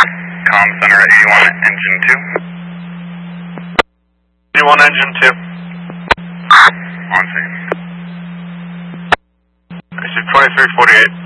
Comm center at 81 engine 2. 81 engine 2. On scene. I see 2348.